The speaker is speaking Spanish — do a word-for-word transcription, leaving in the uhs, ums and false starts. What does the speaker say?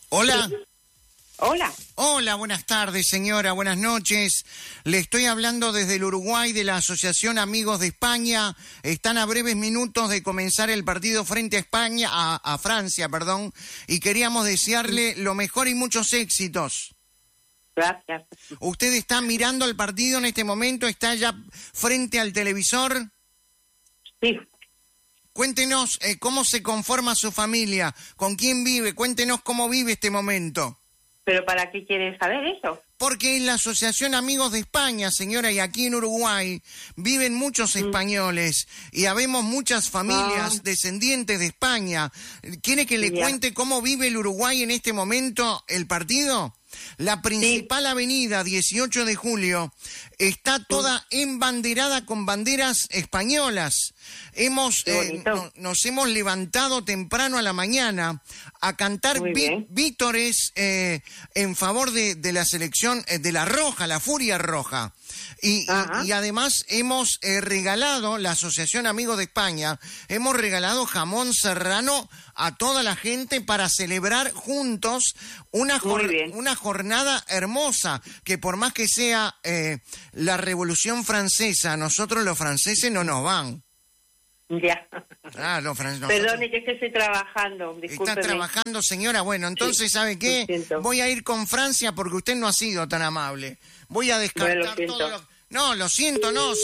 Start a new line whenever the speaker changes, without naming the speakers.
Hola.
Hola.
Hola, buenas tardes, señora, buenas noches. Le estoy hablando desde el Uruguay de la Asociación Amigos de España. Están a breves minutos de comenzar el partido frente a España, a, a Francia, perdón, y queríamos desearle lo mejor y muchos éxitos.
Gracias.
¿Usted está mirando el partido en este momento? ¿Está ya frente al televisor?
Sí.
Cuéntenos eh, cómo se conforma su familia, con quién vive, cuéntenos cómo vive este momento.
¿Pero para qué quieres saber eso?
Porque en la Asociación Amigos de España, señora, y aquí en Uruguay viven muchos españoles y habemos muchas familias
Ah.
descendientes de España. ¿Quiere que le
Ya.
cuente cómo vive el Uruguay en este momento el partido? La principal avenida, dieciocho de julio, está toda embanderada con banderas españolas. Hemos,
Qué
eh,
bonito.
no- nos hemos levantado temprano a la mañana a cantar
Muy
vi-
bien.
vítores eh, en favor de, de la selección eh, de la Roja, la Furia Roja. Y,
Ajá.
y, y además hemos eh, regalado, la Asociación Amigos de España, hemos regalado jamón serrano a toda la gente para celebrar juntos una, jor-
Muy bien.
una jornada hermosa, que por más que sea eh, la Revolución Francesa, nosotros los franceses no nos van.
Ya.
Ah, los franceses. nosotros-
Perdone que es que estoy trabajando.
Está
Discúlpeme.
trabajando, señora. Bueno, entonces, ¿sabe qué?
lo siento.
Voy a ir con Francia porque usted no ha sido tan amable. Voy a descartar
Bueno, lo siento.
todo lo... No, lo siento, no.